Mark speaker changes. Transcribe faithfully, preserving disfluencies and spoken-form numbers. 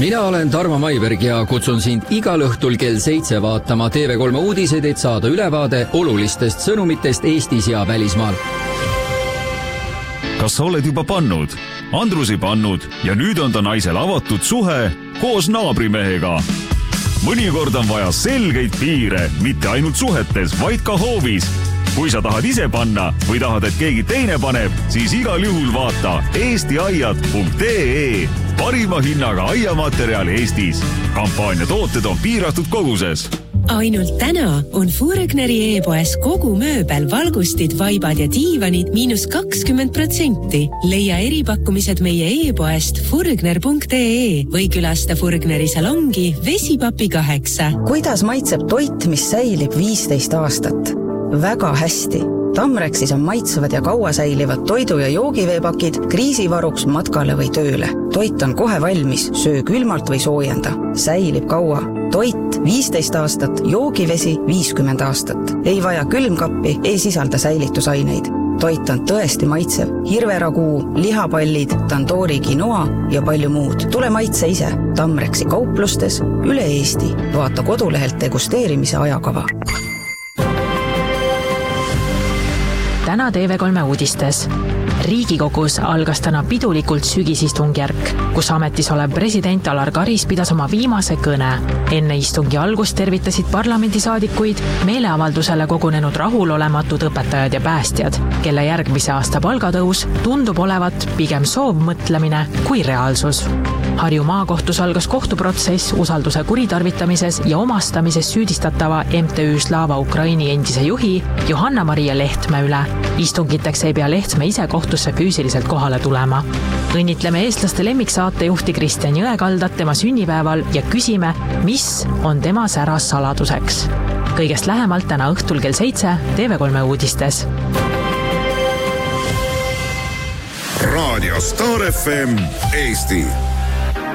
Speaker 1: Mina olen Tarmo Maiberg ja kutsun sind igal õhtul kell seitse vaatama T V kolme uudiseid, et saada ülevaade olulistest sõnumitest Eestis ja välismaal.
Speaker 2: Kas sa oled juba pannud? Andrus ei pannud ja nüüd on ta naisel avatud suhe koos naabrimehega. Mõnikord on vaja selgeid piire, mitte ainult suhetes, vaid ka hoovis. Kui sa tahad ise panna või tahad, et keegi teine paneb, siis igal juhul vaata eesti aiad punkt ee. Parima hinnaga aiamaterjal Eestis. Kampaania tooted on piiratud koguses.
Speaker 3: Ainult täna on Furgneri e-poes kogu mööbel, valgustid, vaibad ja diivanid miinus kakskümmend protsenti. Leia eripakkumised meie e-poest furgner punkt ee või külasta Furgneri salongi Vesipapi kaheksa.
Speaker 4: Kuidas maitseb toit, mis säilib viisteist aastat? Väga hästi. Tamrexis on maitsevad ja kaua säilivad toidu- ja joogiveepakid kriisivaruks matkale või tööle. Toit on kohe valmis, söö külmalt või soojenda. Säilib kaua. Toit viisteist aastat, joogivesi viiskümmend aastat. Ei vaja külmkappi, ei sisalda säilitusaineid. Toit on tõesti maitsev. Hirveraguu, lihapallid, tandoori quinoa ja palju muud. Tule maitse ise. Tamrexi kauplustes üle Eesti. Vaata kodulehelt degusteerimise ajakava.
Speaker 5: Täna T V kolme uudistes. Riigikogus algas täna pidulikult sügisistungjärk, kus ametis olev president Alar Karis pidas oma viimase kõne. Enne istungi algust tervitasid parlamendisaadikuid meeleavaldusele kogunenud rahulolematud õpetajad ja päästjad, kelle järgmise aasta palgatõus tundub olevat pigem soovmõtlemine kui reaalsus. Harju maakohtus algas kohtuprotsess usalduse kuritarvitamises ja omastamises süüdistatava M T Ü Slava Ukraini endise juhi Johanna-Maria Lehtme üle. Istungiteks ei pea Lehtme ise kohtusse füüsiliselt kohale tulema. Õnnitleme eestlaste lemmiksaatejuhti Kristjan Jõekaldat tema sünnipäeval ja küsime, mis on tema säras saladuseks. Kõigest lähemalt täna õhtul kell seitse T V kolme uudistes.
Speaker 6: Raadio Star F M Eesti.